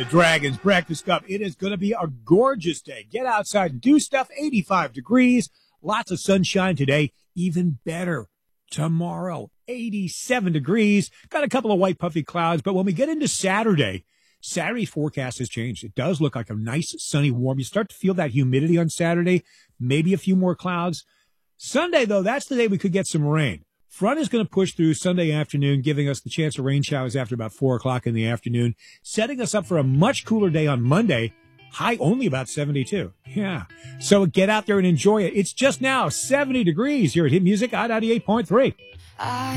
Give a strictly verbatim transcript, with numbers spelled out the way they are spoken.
The Dragons Breakfast Cup. It is going to be a gorgeous day. Get outside and do stuff. eighty-five degrees. Lots of sunshine today. Even better tomorrow. eighty-seven degrees. Got a couple of white puffy clouds. But when we get into Saturday, Saturday's forecast has changed. It does look like a nice, sunny, warm. You start to feel that humidity on Saturday. Maybe a few more clouds. Sunday, though, that's the day we could get some rain. Front is going to push through Sunday afternoon, giving us the chance of rain showers after about four o'clock in the afternoon, setting us up for a much cooler day on Monday, high only about seventy-two. Yeah. So get out there and enjoy it. It's just now seventy degrees here at Hit Music I ninety-eight point three.